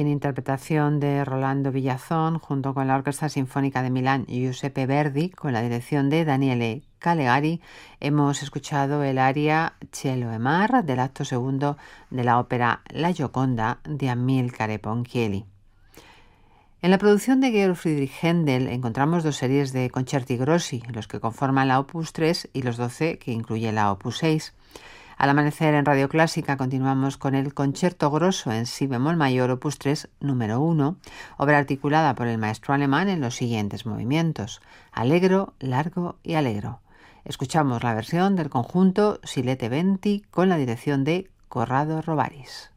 en interpretación de Rolando Villazón, junto con la Orquesta Sinfónica de Milán Giuseppe Verdi, con la dirección de Daniele Calegari, hemos escuchado el aria Cielo e Mar del acto segundo de la ópera La Gioconda de Amilcare Ponchielli. En la producción de Georg Friedrich Händel encontramos dos series de concerti grossi, los que conforman la Opus 3 y los 12 que incluye la Opus 6. Al amanecer en Radio Clásica continuamos con el Concerto Grosso en Si bemol mayor Opus 3 número 1, obra articulada por el maestro alemán en los siguientes movimientos: allegro, largo y allegro. Escuchamos la versión del conjunto Silete Venti con la dirección de Corrado Robaris.